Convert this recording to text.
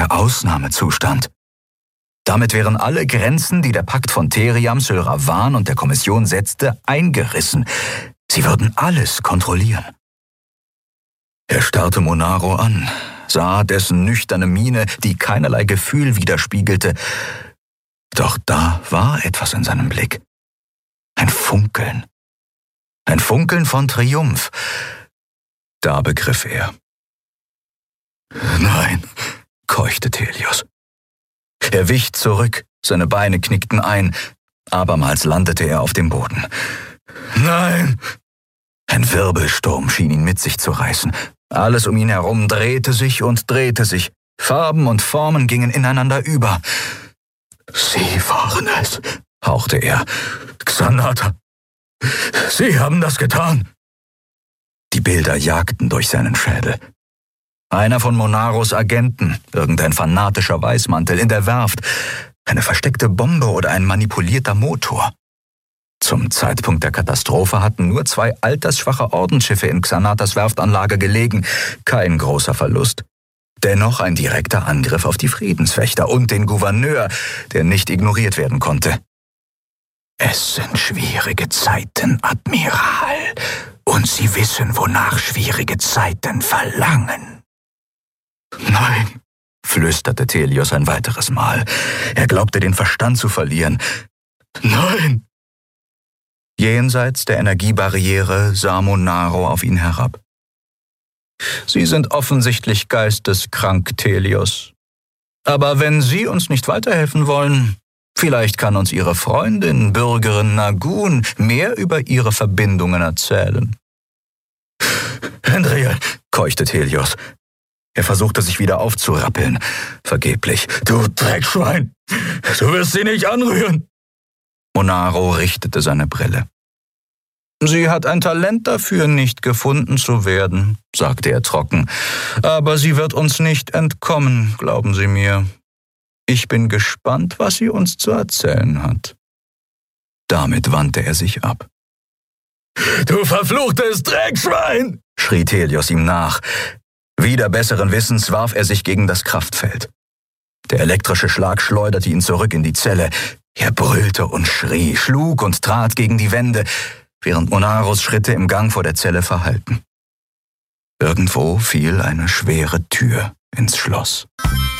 der Ausnahmezustand. Damit wären alle Grenzen, die der Pakt von Theriam, Sylravan und der Kommission setzte, eingerissen. Sie würden alles kontrollieren. Er starrte Monaro an, sah dessen nüchterne Miene, die keinerlei Gefühl widerspiegelte. Doch da war etwas in seinem Blick. Ein Funkeln. Ein Funkeln von Triumph. Da begriff er. »Nein«, keuchte Thelios. Er wich zurück, seine Beine knickten ein. Abermals landete er auf dem Boden. »Nein!« Ein Wirbelsturm schien ihn mit sich zu reißen. Alles um ihn herum drehte sich und drehte sich. Farben und Formen gingen ineinander über. »Sie waren es«, hauchte er. »Xanata, Sie haben das getan!« Die Bilder jagten durch seinen Schädel. Einer von Monaros Agenten, irgendein fanatischer Weißmantel in der Werft, eine versteckte Bombe oder ein manipulierter Motor. Zum Zeitpunkt der Katastrophe hatten nur 2 altersschwache Ordensschiffe in Xanatas Werftanlage gelegen, kein großer Verlust. Dennoch ein direkter Angriff auf die Friedenswächter und den Gouverneur, der nicht ignoriert werden konnte. »Es sind schwierige Zeiten, Admiral, und Sie wissen, wonach schwierige Zeiten verlangen.« »Nein«, flüsterte Thelios ein weiteres Mal. Er glaubte, den Verstand zu verlieren. »Nein!« Jenseits der Energiebarriere sah Monaro auf ihn herab. »Sie sind offensichtlich geisteskrank, Thelios. Aber wenn Sie uns nicht weiterhelfen wollen, vielleicht kann uns Ihre Freundin, Bürgerin Nagun, mehr über Ihre Verbindungen erzählen.« »Henriel«, keuchte Thelios. Er versuchte sich wieder aufzurappeln. Vergeblich. »Du Dreckschwein! Du wirst sie nicht anrühren!« Monaro richtete seine Brille. »Sie hat ein Talent dafür, nicht gefunden zu werden«, sagte er trocken. »Aber sie wird uns nicht entkommen, glauben Sie mir. Ich bin gespannt, was sie uns zu erzählen hat.« Damit wandte er sich ab. »Du verfluchtes Dreckschwein!« schrie Thelios ihm nach. Wider besseren Wissens warf er sich gegen das Kraftfeld. Der elektrische Schlag schleuderte ihn zurück in die Zelle. Er brüllte und schrie, schlug und trat gegen die Wände, während Monaros Schritte im Gang vor der Zelle verhallten. Irgendwo fiel eine schwere Tür ins Schloss.